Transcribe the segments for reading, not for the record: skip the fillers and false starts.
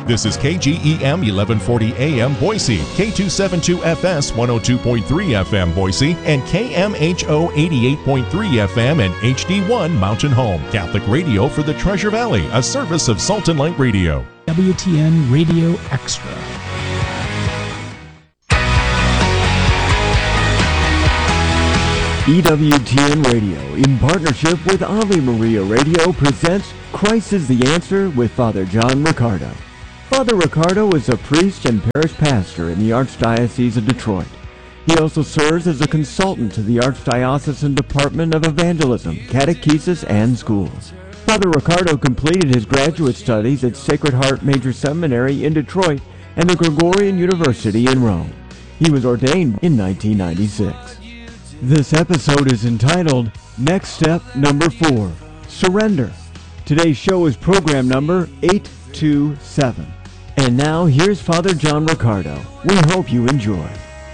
This is KGEM 1140 AM Boise, K272FS 102.3 FM Boise, and KMHO 88.3 FM and HD1 Mountain Home. Catholic radio for the Treasure Valley, a service of Salt and Light Radio. WTN Radio Extra. EWTN Radio, in partnership with Ave Maria Radio, presents Christ is the Answer with Father John Riccardo. Father Riccardo is a priest and parish pastor in the Archdiocese of Detroit. He also serves as a consultant to the Archdiocesan Department of Evangelism, Catechesis, and Schools. Father Riccardo completed his graduate studies at Sacred Heart Major Seminary in Detroit and the Gregorian University in Rome. He was ordained in 1996. This episode is entitled Next Step Number 4, Surrender. Today's show is program number 827. And now, here's Father John Riccardo. We hope you enjoy.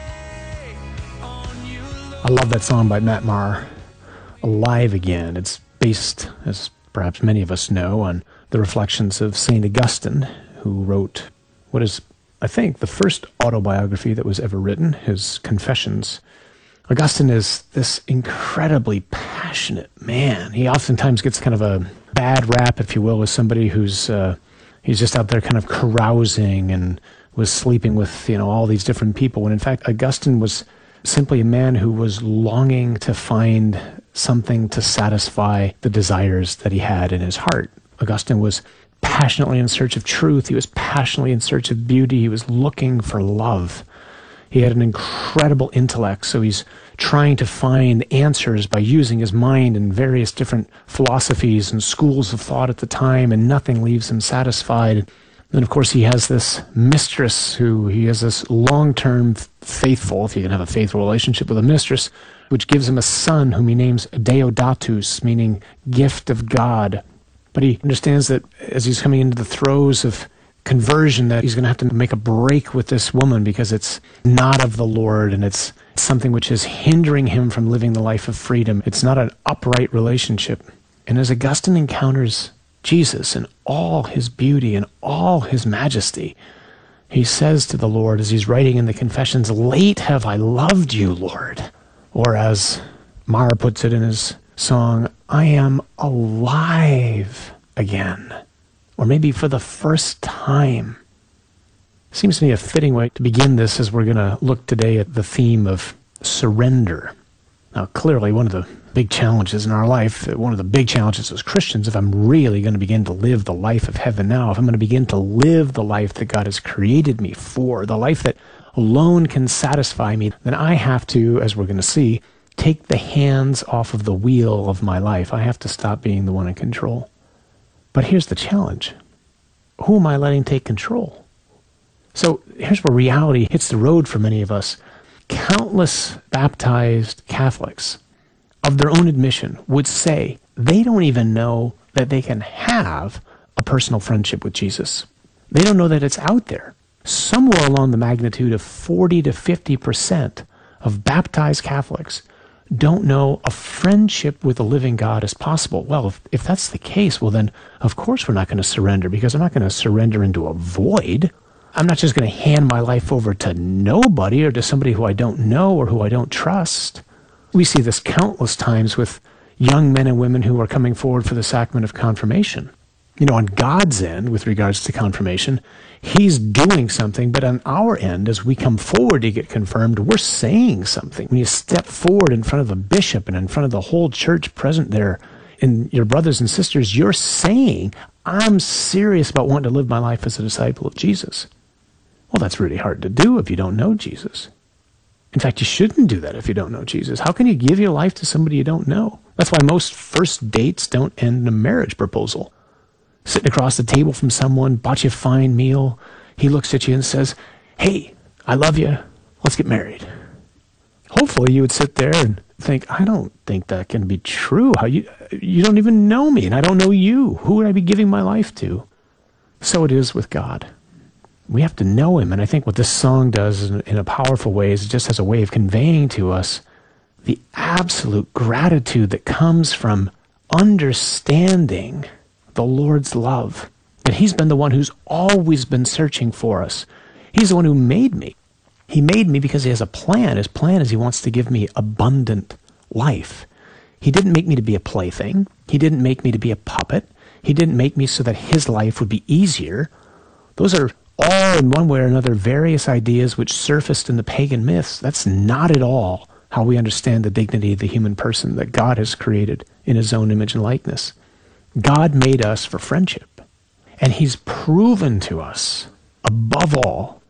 I love that song by Matt Maher, Alive Again. It's based, as perhaps many of us know, on the reflections of St. Augustine, who wrote what is, I think, the first autobiography that was ever written, his Confessions. Augustine is this incredibly passionate man. He oftentimes gets kind of a bad rap, if you will, as somebody who's he's just out there kind of carousing and was sleeping with, all these different people. When in fact, Augustine was simply a man who was longing to find something to satisfy the desires that he had in his heart. Augustine was passionately in search of truth. He was passionately in search of beauty. He was looking for love. He had an incredible intellect, so he's trying to find answers by using his mind in various different philosophies and schools of thought at the time, and nothing leaves him satisfied. And of course, he has this mistress who he has this long-term faithful, if you can have a faithful relationship with a mistress, which gives him a son whom he names Deodatus, meaning gift of God. But he understands that as he's coming into the throes of conversion, that he's going to have to make a break with this woman because it's not of the Lord, and it's something which is hindering him from living the life of freedom. It's not an upright relationship. And as Augustine encounters Jesus in all his beauty and all his majesty, he says to the Lord, as he's writing in the Confessions, "Late have I loved you, Lord." Or as Maher puts it in his song, "I am alive again." Or maybe for the first time. Seems to me a fitting way to begin this as we're going to look today at the theme of surrender. Now, clearly, one of the big challenges in our life, one of the big challenges as Christians, if I'm really going to begin to live the life of heaven now, if I'm going to begin to live the life that God has created me for, the life that alone can satisfy me, then I have to, as we're going to see, take the hands off of the wheel of my life. I have to stop being the one in control. But here's the challenge. Who am I letting take control? So here's where reality hits the road for many of us. Countless baptized Catholics, of their own admission, would say they don't even know that they can have a personal friendship with Jesus. They don't know that it's out there. Somewhere along the magnitude of 40 to 50% of baptized Catholics don't know a friendship with the living God is possible. Well, if that's the case, well then, of course we're not going to surrender, because I'm not going to surrender into a void. I'm not just going to hand my life over to nobody or to somebody who I don't know or who I don't trust. We see this countless times with young men and women who are coming forward for the sacrament of confirmation. On God's end, with regards to confirmation, He's doing something, but on our end, as we come forward to get confirmed, we're saying something. When you step forward in front of a bishop and in front of the whole church present there, and your brothers and sisters, you're saying, I'm serious about wanting to live my life as a disciple of Jesus. Well, that's really hard to do if you don't know Jesus. In fact, you shouldn't do that if you don't know Jesus. How can you give your life to somebody you don't know? That's why most first dates don't end in a marriage proposal. Sitting across the table from someone, bought you a fine meal, he looks at you and says, "Hey, I love you, let's get married." Hopefully you would sit there and think, I don't think that can be true. How you don't even know me, and I don't know you. Who would I be giving my life to? So it is with God. We have to know Him, and I think what this song does in a powerful way is it just has a way of conveying to us the absolute gratitude that comes from understanding the Lord's love. That he's been the one who's always been searching for us. He's the one who made me. He made me because he has a plan. His plan is he wants to give me abundant life. He didn't make me to be a plaything. He didn't make me to be a puppet. He didn't make me so that his life would be easier. Those are all, in one way or another, various ideas which surfaced in the pagan myths. That's not at all how we understand the dignity of the human person that God has created in his own image and likeness. God made us for friendship. And he's proven to us, above all,